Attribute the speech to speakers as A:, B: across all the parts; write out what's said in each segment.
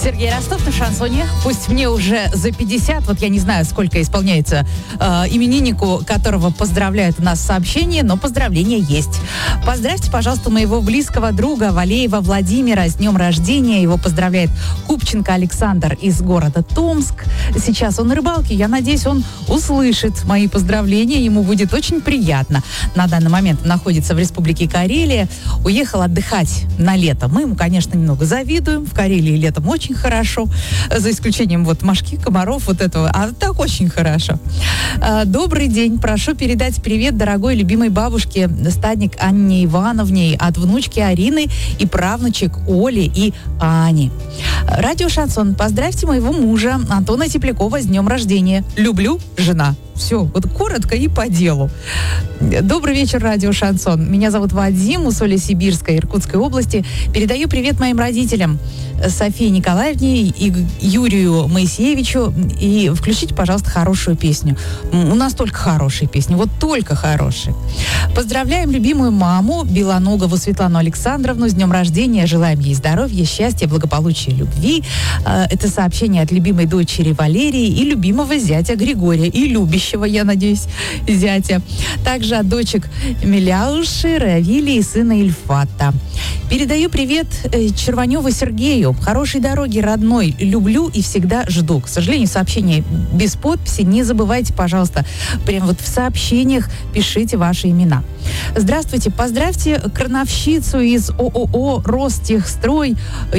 A: Сергей Ростов на шансоне. Пусть мне уже за 50, вот я не знаю, сколько исполняется имениннику, которого поздравляют у нас в сообщении, но поздравления есть. Поздравьте, пожалуйста, моего близкого друга Валеева Владимира с днем рождения. Его поздравляет Купченко Александр из города Томск. Сейчас он на рыбалке. Я надеюсь, он услышит мои поздравления. Ему будет очень приятно. На данный момент находится в Республике Карелия. Уехал отдыхать на лето. Мы ему, конечно, немного завидуем. В Карелии летом очень хорошо. За исключением вот мошки, комаров, вот этого. А так очень хорошо. Добрый день. Прошу передать привет дорогой любимой бабушке, стадник Анне Ивановне, от внучки Арины и правнучек Оли и Ани. Радио «Шансон». Поздравьте моего мужа Антона Теплякова с днем рождения. Люблю, жена. Все, вот коротко и по делу. Добрый вечер, радио «Шансон». Меня зовут Вадим, Усолье-Сибирской, Иркутской области. Передаю привет моим родителям Софии Николаевне и Юрию Моисеевичу. И включите, пожалуйста, хорошую песню. У нас только хорошие песни, вот только хорошие. Поздравляем любимую маму Белоногову Светлану Александровну с днем рождения. Желаем ей здоровья, счастья, благополучия, любви. Это сообщение от любимой дочери Валерии и любимого зятя Григория. И любящего, я надеюсь, зятя. Также от дочек Миляуши, Равили и сына Ильфата. Передаю привет Черваневу Сергею. Хорошей дороги, родной. Люблю и всегда жду. К сожалению, сообщение без подписи. Не забывайте, пожалуйста, прямо вот в сообщениях пишите ваши имена. Здравствуйте. Поздравьте крановщицу из ООО «Ростехстрой»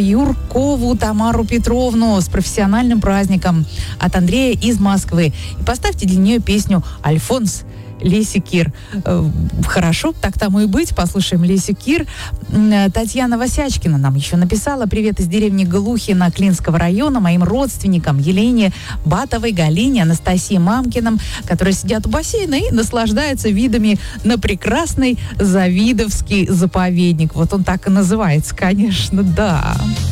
A: Юркову Тамару Петровну с профессиональным праздником от Андрея из Москвы. И поставьте для нее песню «Альфонс». Леси Кир. Хорошо, так тому и быть. Послушаем Лесю Кир. Татьяна Васячкина нам еще написала. Привет из деревни Глухино Клинского района моим родственникам Елене Батовой, Галине, Анастасии Мамкиным, которые сидят у бассейна и наслаждаются видами на прекрасный Завидовский заповедник. Вот он так и называется, конечно, да.